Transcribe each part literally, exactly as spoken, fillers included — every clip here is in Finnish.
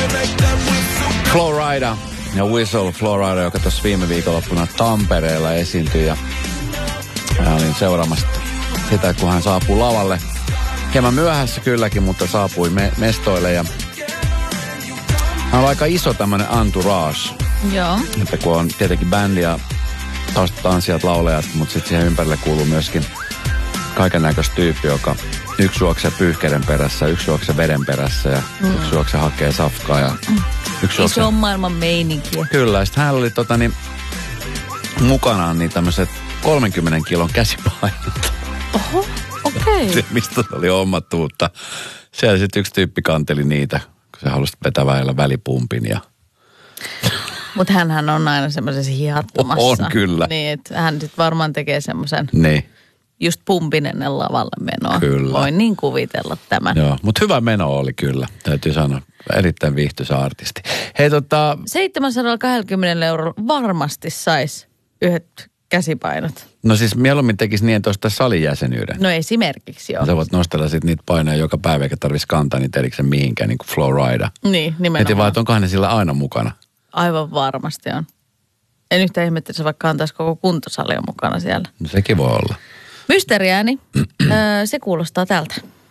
Flowrida ja Whistle. Flowrida, joka tuossa viime viikonloppuna Tampereella esiintyi ja mä olin seuraamassa sitä, kun hän saapuu lavalle. Hieman myöhässä kylläkin, mutta saapui me- mestoille ja hän on aika iso tämmönen entourage. Joo. Että kun on tietenkin bändi ja tanssijat, laulajat, mutta sitten siihen ympärille kuuluu myöskin kaikennäköistä tyyppi, joka yksi juoksee pyyhkeiden perässä, yksi juoksee veden perässä ja mm. yksi juoksee hakee safkaa ja mm. yksi juoksee... Se on maailman meininkiä. Kyllä, sitten hän oli tota niin, mukanaan niin tämmöiset kolmenkymmenen kilon käsipainot. Oho, okei. Okay. Mistä se oli hommattu, mutta siellä sitten yksi tyyppi kanteli niitä, kun se halusi vetää väillä välipumpin ja... Mutta hänhän on aina semmoisessa hihattomassa. On kyllä. Niin, että hän sitten varmaan tekee semmoisen niin. just pumpin ennen lavalle menoa. Kyllä. Voin niin kuvitella tämän. Joo, mutta hyvä meno oli kyllä, täytyy sanoa. Erittäin viihtyisä artisti. Hei tota... seitsemänsataakaksikymmentä eurolla varmasti sais yhdet käsipainot. No siis mieluummin tekisi niin, että ostaa salijäsenyyden. No esimerkiksi joo. Sä voit nostella sit niitä painoja joka päivä, eikä tarvitsisi kantaa niitä erikseen mihinkään, niin kuin Flowrida. Niin, nimenomaan. Heti vaan, että onkohan ne sillä aina mukana. Aivan varmasti on. En yhtä ihmettä, että se vaikka antaisi koko kuntosalia mukana siellä. No sekin voi olla. Mysteeriääni, öö, se kuulostaa tältä.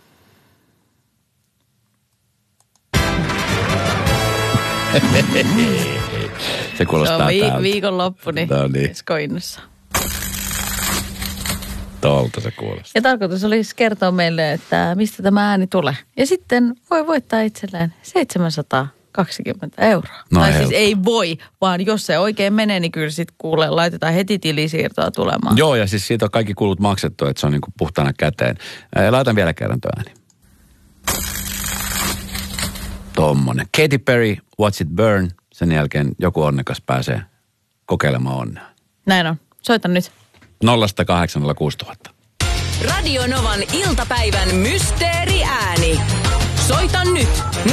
Se kuulostaa se on vi- täältä. viikonloppu, niin, no niin. skoinnossa. Tolta se kuulostaa. Ja tarkoitus olisi kertoa meille, että mistä tämä ääni tulee. Ja sitten voi voittaa itselleen seitsemänsataakaksikymmentä euroa. No tai helppo. siis ei voi, vaan jos se oikein menee, niin kyllä sitten kuulee, laitetaan heti tilisiirtoa tulemaan. Joo, ja siis siitä on kaikki kulut maksettu, että se on niin kuin puhtaana käteen. Ää, laitan vielä kerran tuo ääni. Tommonen. Katy Perry, Watch It Burn. Sen jälkeen joku onnekas pääsee kokeilemaan onnea. Näin on. Soita nyt. nolla kahdeksan nolla kuusi tuhatta. Radio Novan iltapäivän mysteeriääni. Soita nyt